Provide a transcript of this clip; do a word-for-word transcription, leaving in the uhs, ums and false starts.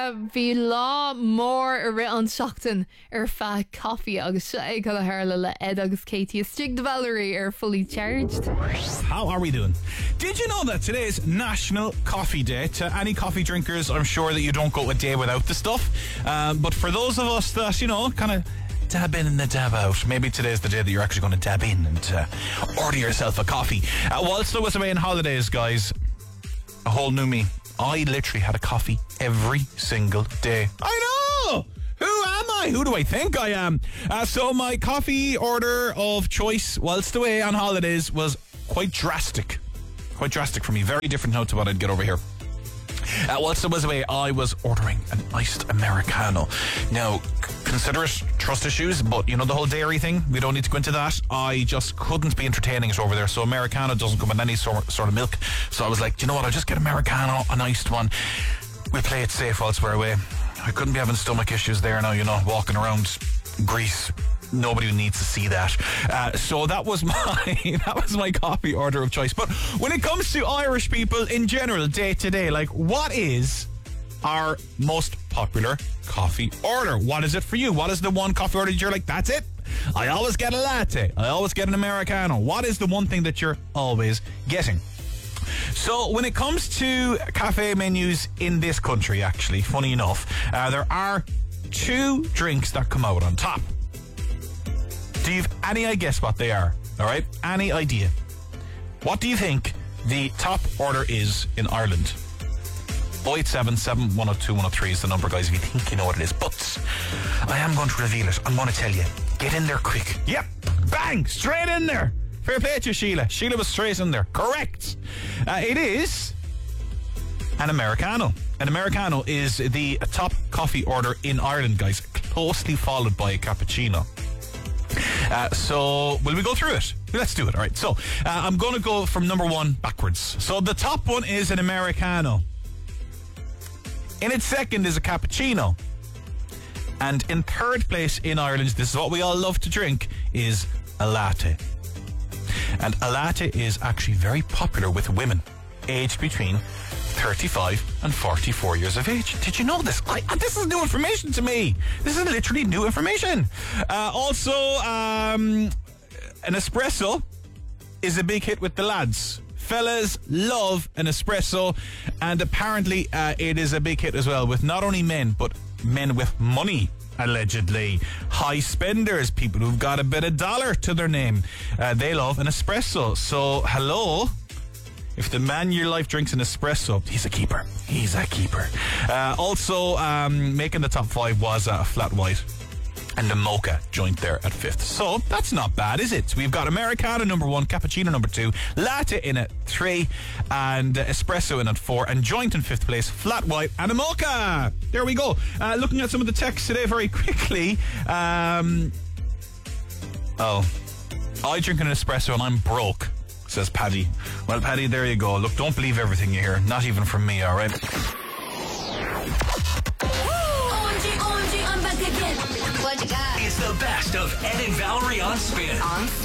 Bhí lá mór a ri an seachtain ar fe coffee agus sé go thula le Ed agus Katie. Stig de Valerie are fully charged. How are we doing? Did you know that today is National Coffee Day? To any coffee drinkers, I'm sure that you don't go a day without the stuff. Um, but for those of us that, you know, kind of dab in and the dab out, maybe today's the day that you're actually going to dab in and uh, order yourself a coffee. Uh, whilst I was away on holidays, guys, a whole new me. I literally had a coffee every single day. I know! Who am I? Who do I think I am? Uh, so my coffee order of choice whilst away on holidays was quite drastic. Quite drastic for me. Very different now to what I'd get over here. Uh, whilst I was away, I was ordering an iced Americano. Now, consider it trust issues, but you know the whole dairy thing, we don't need to go into that. I just couldn't be entertaining it over there. So Americano doesn't come in any sort, sort of milk. So I was like, you know what, I'll just get Americano, an iced one. We'll play it safe whilst we're away. I couldn't be having stomach issues there now, you know, walking around Greece. Nobody needs to see that. Uh, so that was my that was my coffee order of choice. But when it comes to Irish people in general, day to day, like, what is our most popular coffee order? What is it for you? What is the one coffee order that you're like, that's it? I always get a latte. I always get an Americano. What is the one thing that you're always getting? So when it comes to cafe menus in this country, actually, funny enough, uh, there are two drinks that come out on top. Do you have any idea guess what they are? All right, any idea? What do you think the top order is in Ireland? oh eight seven, seven one oh two, one oh three is the number, guys, if you think you know what it is. But I am going to reveal it. I'm going to tell you. Get in there quick. Yep, bang, straight in there. Fair play to Sheila. Sheila was straight in there. Correct. Uh, it is an Americano. An Americano is the top coffee order in Ireland, guys, closely followed by a cappuccino. Uh, so, will we go through it? Let's do it. All right. So, uh, I'm going to go from number one backwards. So, the top one is an Americano. In its second is a cappuccino. And in third place in Ireland, this is what we all love to drink, is a latte. And a latte is actually very popular with women aged between thirty-five and forty-four years of age. Did you know this? I, this is new information to me. This is literally new information. Uh, also, um, an espresso is a big hit with the lads. Fellas love an espresso, and apparently uh, it is a big hit as well with not only men, but men with money. Allegedly, high spenders, people who've got a bit of dollar to their name. Uh, they love an espresso. So, hello. If the man in your life drinks an espresso, he's a keeper. He's a keeper. Uh, also, um, making the top five was a flat white. And the mocha joint there at fifth. So, that's not bad, is it? We've got Americano number one, cappuccino number two, latte in at three, and uh, espresso in at four, and joint in fifth place, flat white, and a mocha. There we go. Uh, looking at some of the texts today very quickly. Um, oh, I drink an espresso and I'm broke, says Paddy. Well, Paddy, there you go. Look, don't believe everything you hear. Not even from me, all right? What you got? It's the best of Ed and Valerie on Spin. On